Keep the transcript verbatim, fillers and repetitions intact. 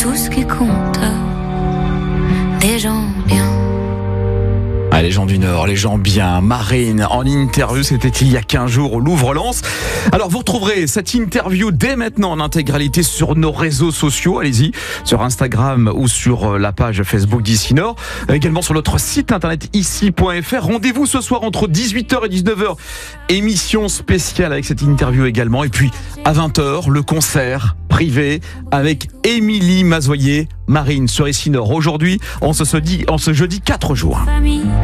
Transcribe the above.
tout ce qui compte. Des gens bien. Ah, les gens du Nord, les gens bien. Marine, en interview, c'était il y a quinze jours au Louvre-Lens. Alors, vous retrouverez cette interview dès maintenant en intégralité sur nos réseaux sociaux. Allez-y, sur Instagram ou sur la page Facebook d'Ici Nord. Également sur notre site internet ici point f r. Rendez-vous ce soir entre dix-huit heures et dix-neuf heures. Émission spéciale avec cette interview également. Et puis, à vingt heures, le concert privé avec Émilie Mazoyer, Marine sur Ici Nord. Aujourd'hui, on se dit, on se jeudi quatre juin.